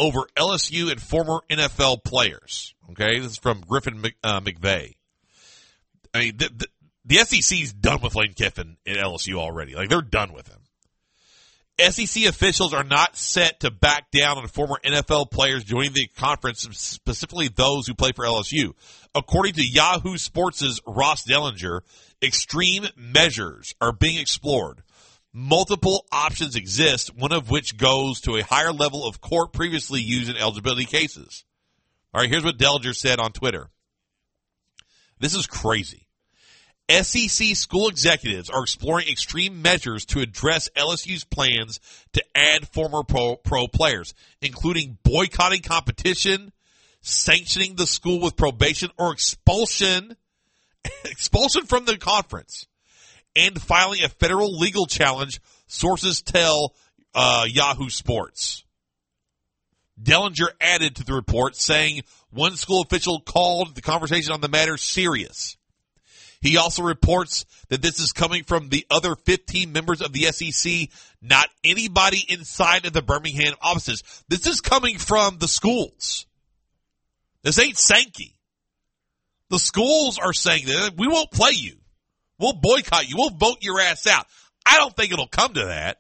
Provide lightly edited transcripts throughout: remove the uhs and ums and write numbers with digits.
over LSU and former NFL players. Okay, this is from Griffin McVeigh. I mean, the SEC's done with Lane Kiffin at LSU already. Like, they're done with him. SEC officials are not set to back down on former NFL players joining the conference, specifically those who play for LSU. According to Yahoo Sports' Ross Dellinger, extreme measures are being explored. Multiple options exist, one of which goes to a higher level of court previously used in eligibility cases. All right, here's what Dellinger said on Twitter. This is crazy. SEC school executives are exploring extreme measures to address LSU's plans to add former pro players, including boycotting competition, sanctioning the school with probation or expulsion from the conference, and filing a federal legal challenge, sources tell Yahoo Sports. Dellinger added to the report, saying one school official called the conversation on the matter serious. He also reports that this is coming from the other 15 members of the SEC, not anybody inside of the Birmingham offices. This is coming from the schools. This ain't Sankey. The schools are saying that we won't play you. We'll boycott you. We'll vote your ass out. I don't think it'll come to that.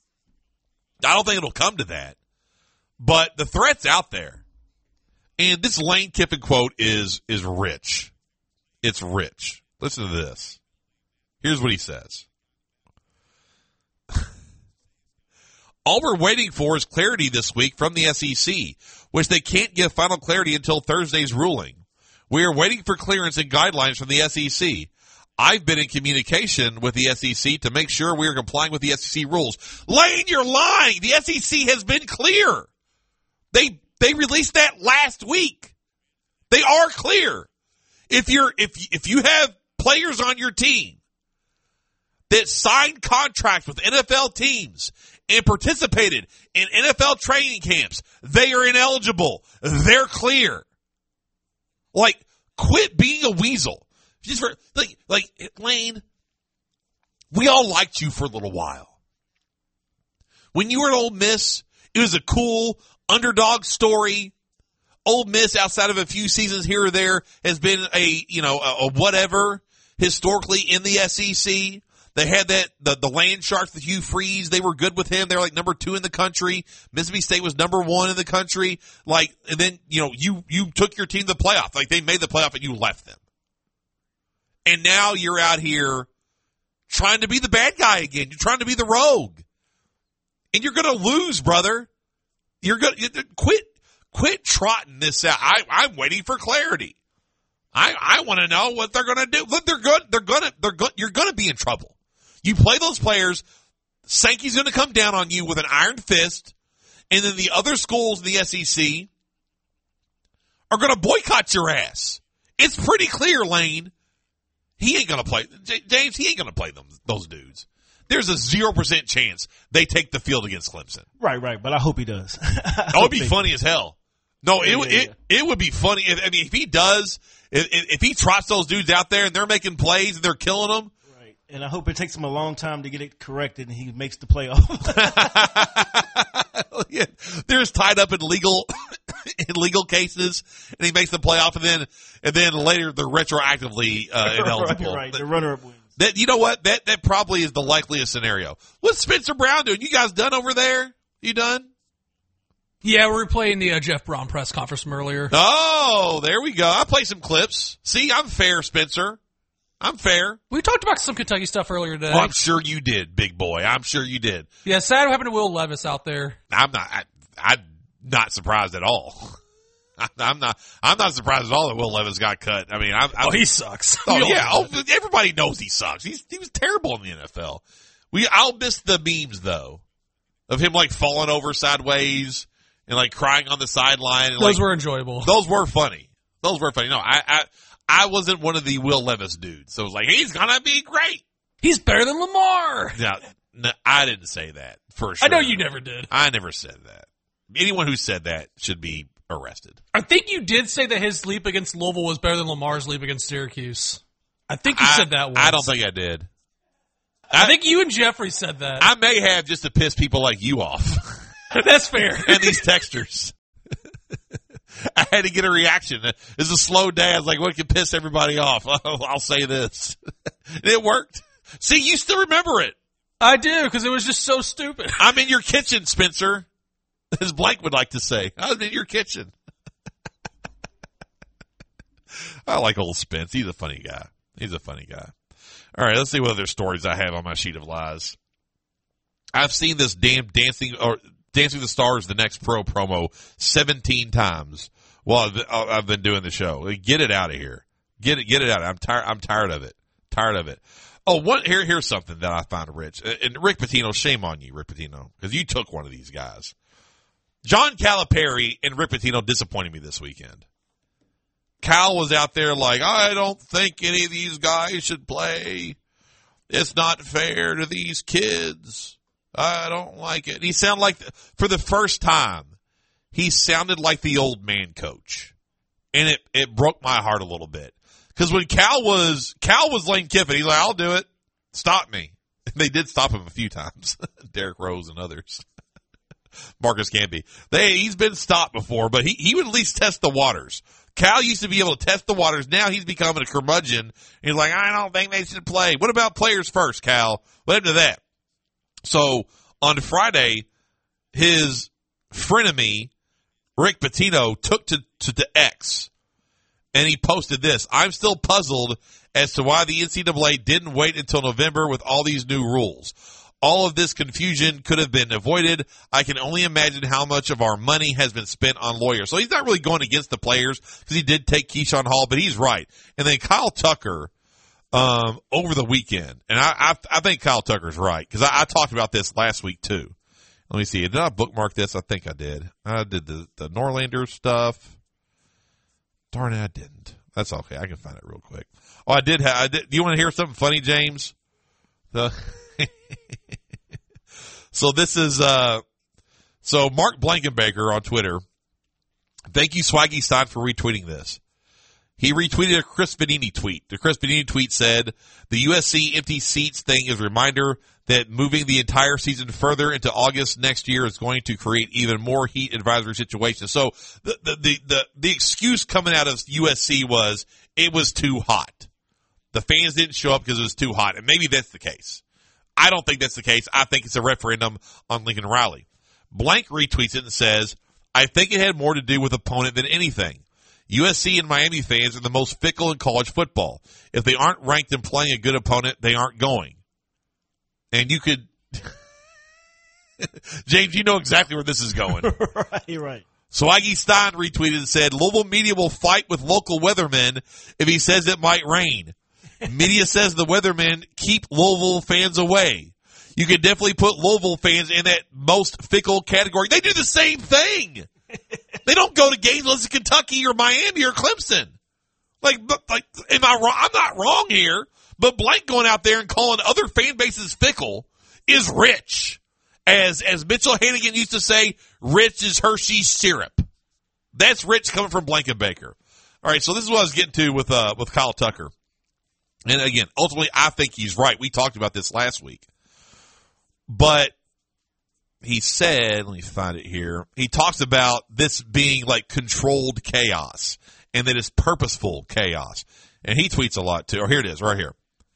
But the threat's out there. And this Lane Kiffin quote is rich. It's rich. Listen to this. Here's what he says. All we're waiting for is clarity this week from the SEC, which they can't give final clarity until Thursday's ruling. We are waiting for clearance and guidelines from the SEC. I've been in communication with the SEC to make sure we are complying with the SEC rules. Lane, you're lying. The SEC has been clear. They released that last week. They are clear. If you have players on your team that signed contracts with NFL teams and participated in NFL training camps, they are ineligible. They're clear. Like, quit being a weasel. Just for like Lane, we all liked you for a little while. When you were at Ole Miss, it was a cool underdog story. Ole Miss, outside of a few seasons here or there, has been a whatever historically in the SEC. They had the Land Sharks with Hugh Freeze. They were good with him. They were like number 2 in the country. Mississippi State was number 1 in the country. Like, and then, you took your team to the playoff. Like, they made the playoff and you left them. And now you're out here trying to be the bad guy again. You're trying to be the rogue. And you're going to lose, brother. You're going to quit trotting this out. I'm waiting for clarity. I want to know what they're going to do. Look, you're going to be in trouble. You play those players, Sankey's going to come down on you with an iron fist, and then the other schools in the SEC are going to boycott your ass. It's pretty clear, Lane. He ain't going to play. James, he ain't going to play those dudes. There's a 0% chance they take the field against Clemson. Right. But I hope he does. It'd be funny as hell. No, it would be funny. If he does, if he trots those dudes out there and they're making plays and they're killing them. Right. And I hope it takes him a long time to get it corrected and he makes the playoff. Yeah. They're just tied up in legal cases and he makes the playoff and then later they're retroactively ineligible. Right. The runner-up wins. That, you know what? That probably is the likeliest scenario. What's Spencer Brown doing? You guys done over there? You done? Yeah, we're replaying the Jeff Brown press conference from earlier. Oh, there we go. I'll play some clips. See, I'm fair, Spencer. I'm fair. We talked about some Kentucky stuff earlier today. Oh, I'm sure you did, big boy. I'm sure you did. Yeah, sad what happened to Will Levis out there. I'm not surprised at all. I'm not surprised at all that Will Levis got cut. I mean, he sucks. Oh yeah, everybody knows he sucks. He was terrible in the NFL. I'll miss the memes though, of him like falling over sideways and like crying on the sideline. And, those were enjoyable. Those were funny. No, I wasn't one of the Will Levis dudes. So it was like, he's gonna be great. He's better than Lamar. No, I didn't say that for sure. I know you never did. I never said that. Anyone who said that should be arrested. I think you did say that his leap against Louisville was better than Lamar's leap against Syracuse. I think you said that once. I don't think I did. I think you and Jeffrey said that. I may have, just to piss people like you off. That's fair. And these texters. I had to get a reaction. It's a slow day. I was like, what can piss everybody off? Oh, I'll say this. And it worked. See, you still remember it. I do, because it was just so stupid. I'm in your kitchen, Spencer. As Blank would like to say. I'm in your kitchen. I like old Spence. He's a funny guy. All right, let's see what other stories I have on my sheet of lies. I've seen this damn Dancing with the Stars The Next Pro promo 17 times while I've been doing the show. Get it out of here. Get it out. I'm tired of it. Oh, here's something that I find rich. And Rick Pitino, shame on you, Rick Pitino, because you took one of these guys. John Calipari and Rick Pitino disappointed me this weekend. Cal was out there like, I don't think any of these guys should play. It's not fair to these kids. I don't like it. He sounded like, for the first time, he sounded like the old man coach. And it broke my heart a little bit. Because when Cal was Lane Kiffin, he's like, I'll do it. Stop me. And they did stop him a few times. Derrick Rose and others. Marcus Camby. He's been stopped before, but he would at least test the waters. Cal used to be able to test the waters. Now he's becoming a curmudgeon. He's like, I don't think they should play. What about players first, Cal? What happened to that? So on Friday, his frenemy, Rick Pitino, took to X, and he posted this. I'm still puzzled as to why the NCAA didn't wait until November with all these new rules. All of this confusion could have been avoided. I can only imagine how much of our money has been spent on lawyers. So he's not really going against the players because he did take Keyshawn Hall, but he's right. And then Kyle Tucker over the weekend, and I think Kyle Tucker's right because I talked about this last week too. Let me see. Did I bookmark this? I think I did. I did the Norlander stuff. Darn it, I didn't. That's okay. I can find it real quick. Oh, I did. Do you want to hear something funny, James? So this is so Mark Blankenbaker on Twitter. Thank you, Swaggy Stein, for retweeting this. He retweeted a Chris Vanini tweet. The Chris Vanini tweet said, the USC empty seats thing is a reminder that moving the entire season further into August next year is going to create even more heat advisory situations. So the excuse coming out of USC was it was too hot. The fans didn't show up because it was too hot. And maybe that's the case. I don't think that's the case. I think it's a referendum on Lincoln Riley. Blank retweets it and says, I think it had more to do with opponent than anything. USC and Miami fans are the most fickle in college football. If they aren't ranked and playing a good opponent, they aren't going. And you could, James, you know exactly where this is going. Right. Swaggy Stein retweeted and said, Louisville media will fight with local weathermen if he says it might rain. Media says the weathermen keep Louisville fans away. You could definitely put Louisville fans in that most fickle category. They do the same thing. They don't go to games unless it's Kentucky or Miami or Clemson. Like, am I wrong? I'm not wrong here. But Blank going out there and calling other fan bases fickle is rich. As Mitchell Hannigan used to say, rich is Hershey's syrup. That's rich coming from Blankenbaker. All right, so this is what I was getting to with Kyle Tucker. And again, ultimately, I think he's right. We talked about this last week. But he said, let me find it here. He talks about this being like controlled chaos and that it's purposeful chaos. And he tweets a lot too. Or here it is, right here.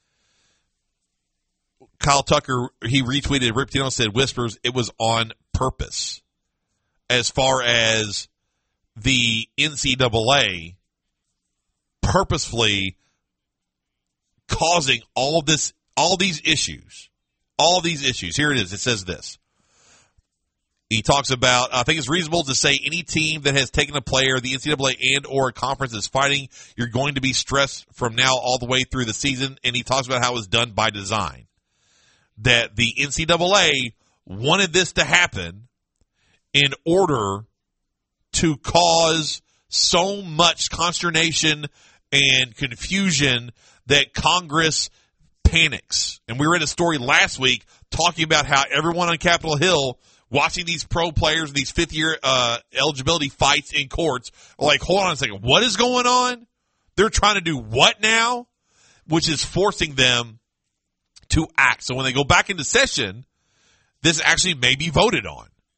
Kyle Tucker, he retweeted Rick Pitino, said, whispers, it was on purpose. As far as the NCAA purposefully causing all these issues. Here it is. It says this. He talks about, I think it's reasonable to say any team that has taken a player the NCAA and or a conference is fighting, you're going to be stressed from now all the way through the season. And he talks about how it was done by design. That the NCAA wanted this to happen in order to cause so much consternation and confusion that Congress panics. And we read a story last week talking about how everyone on Capitol Hill watching these pro players, these fifth-year eligibility fights in courts, are like, hold on a second, what is going on? They're trying to do what now? Which is forcing them to act. So when they go back into session, this actually may be voted on.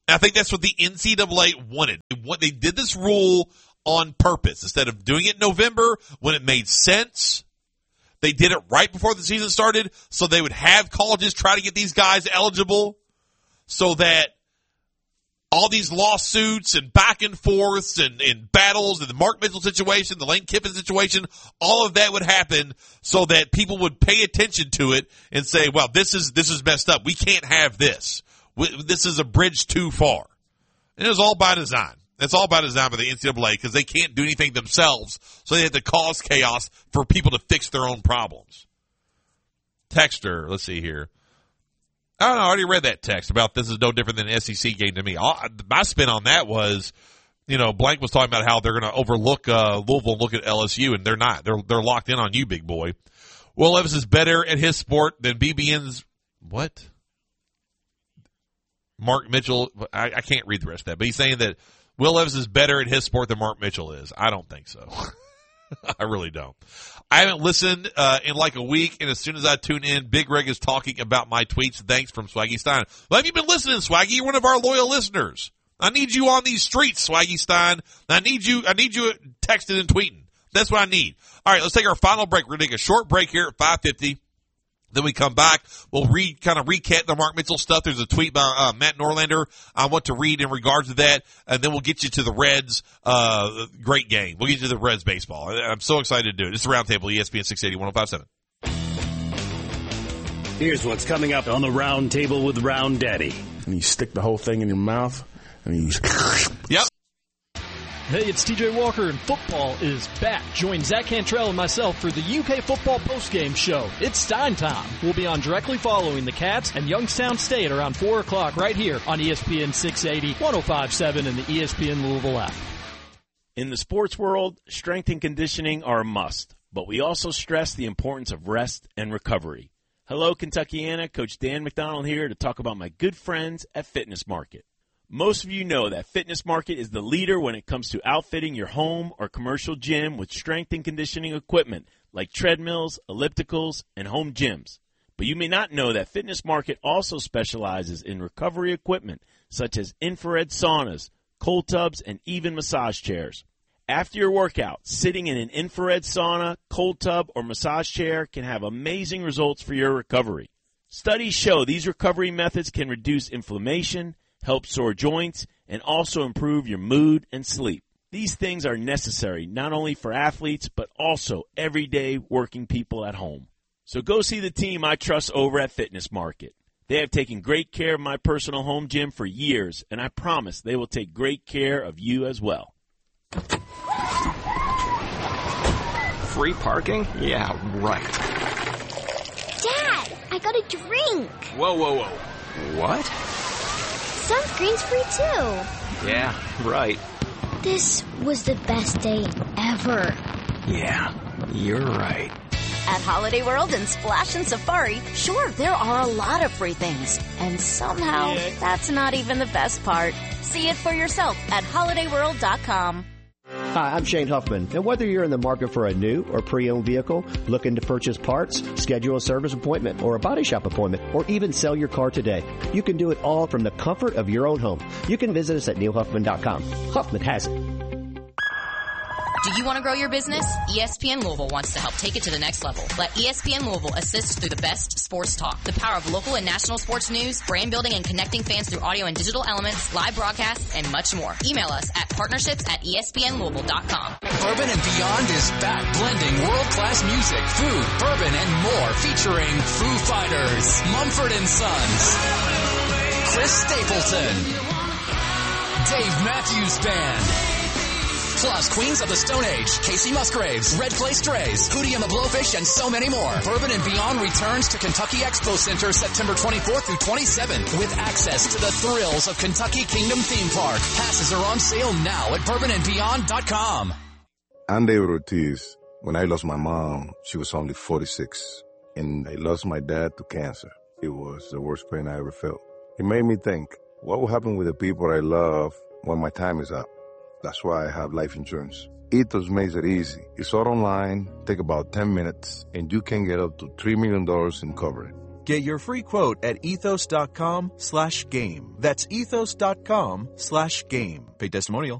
And I think that's what the NCAA wanted. They did this rule on purpose. Instead of doing it in November when it made sense, they did it right before the season started so they would have colleges try to get these guys eligible so that all these lawsuits and back and forths and battles and the Mark Mitchell situation, the Lane Kiffin situation, all of that would happen so that people would pay attention to it and say, well, this is messed up. We can't have this. This is a bridge too far. And it was all by design. It's all by design by the NCAA because they can't do anything themselves, so they have to cause chaos for people to fix their own problems. Texter, let's see here. I don't know, I already read that text about this is no different than an SEC game to me. My spin on that was, Blank was talking about how they're going to overlook Louisville and look at LSU, and they're not. They're locked in on you, big boy. Will Levis is better at his sport than BBN's what? Mark Mitchell. I can't read the rest of that, but he's saying that Will Levis is better at his sport than Mark Mitchell is. I don't think so. I really don't. I haven't listened in like a week, and as soon as I tune in, Big Rig is talking about my tweets. Thanks from Swaggy Stein. Well, have you been listening, Swaggy? You're one of our loyal listeners. I need you on these streets, Swaggy Stein. I need you texting and tweeting. That's what I need. All right, let's take our final break. We're going to take a short break here at 5:50. Then we come back. We'll kind of recap the Mark Mitchell stuff. There's a tweet by Matt Norlander on what to read in regards to that. And then we'll get you to the Reds. Great game. We'll get you to the Reds baseball. I'm so excited to do it. It's the Roundtable, ESPN 680, 105.7. Here's what's coming up on the Roundtable with Round Daddy. And you stick the whole thing in your mouth. And you Yep. Hey, it's TJ Walker, and football is back. Join Zach Cantrell and myself for the UK Football Postgame Show. It's Stein time. We'll be on directly following the Cats and Youngstown State around 4 o'clock right here on ESPN 680, 105.7, and the ESPN Louisville app. In the sports world, strength and conditioning are a must, but we also stress the importance of rest and recovery. Hello, Kentuckiana. Coach Dan McDonald here to talk about my good friends at Fitness Market. Most of you know that Fitness Market is the leader when it comes to outfitting your home or commercial gym with strength and conditioning equipment like treadmills, ellipticals, and home gyms. But you may not know that Fitness Market also specializes in recovery equipment such as infrared saunas, cold tubs, and even massage chairs. After your workout, sitting in an infrared sauna, cold tub, or massage chair can have amazing results for your recovery. Studies show these recovery methods can reduce inflammation, help sore joints, and also improve your mood and sleep. These things are necessary not only for athletes, but also everyday working people at home. So go see the team I trust over at Fitness Market. They have taken great care of my personal home gym for years, and I promise they will take great care of you as well. Free parking? Yeah, right. Dad, I got a drink. Whoa, whoa, whoa. What? Sunscreen's free too. Yeah, right. This was the best day ever. Yeah, you're right. At Holiday World and Splash and Safari, sure, there are a lot of free things. And somehow, that's not even the best part. See it for yourself at holidayworld.com. Hi, I'm Shane Huffman, and whether you're in the market for a new or pre-owned vehicle, looking to purchase parts, schedule a service appointment or a body shop appointment, or even sell your car today, you can do it all from the comfort of your own home. You can visit us at neilhuffman.com. Huffman has it. Do you want to grow your business? ESPN Louisville wants to help take it to the next level. Let ESPN Louisville assist through the best sports talk, the power of local and national sports news, brand building and connecting fans through audio and digital elements, live broadcasts, and much more. Email us at partnerships@espnlouisville.com. Bourbon and Beyond is back, blending world-class music, food, bourbon, and more, featuring Foo Fighters, Mumford & Sons, Chris Stapleton, Dave Matthews Band, plus Queens of the Stone Age, Casey Musgraves, Red Clay Strays, Hootie and the Blowfish, and so many more. Bourbon and Beyond returns to Kentucky Expo Center September 24th through 27th with access to the thrills of Kentucky Kingdom Theme Park. Passes are on sale now at bourbonandbeyond.com. I'm David Ortiz. When I lost my mom, she was only 46, and I lost my dad to cancer. It was the worst pain I ever felt. It made me think, what will happen with the people I love when my time is up? That's why I have life insurance. Ethos makes it easy. It's all online, take about 10 minutes, and you can get up to $3 million in coverage. Get your free quote at ethos.com/game. That's ethos.com/game. Paid testimonial.